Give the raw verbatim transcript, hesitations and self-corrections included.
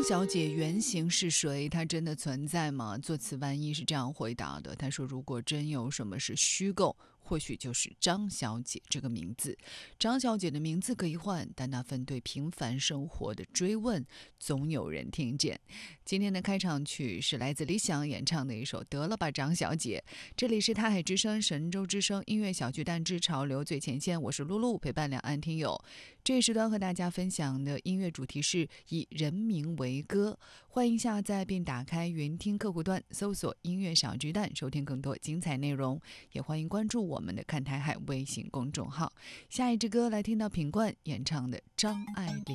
小姐原型是谁？她真的存在吗？作词万一是这样回答的，他说如果真有什么是虚构，或许就是张小姐这个名字。张小姐的名字可以换，但那份对平凡生活的追问总有人听见。今天的开场曲是来自李想演唱的一首《得了吧张小姐》。这里是他海之声神州之声音乐小巨蛋之潮流最前线，我是露露，陪伴两岸听友。这一时段和大家分享的音乐主题是以人名为歌，欢迎下载并打开云听客户端，搜索音乐小巨蛋，收听更多精彩内容。也欢迎关注我们的看台海微信公众号。下一支歌来听到品冠演唱的张爱玲。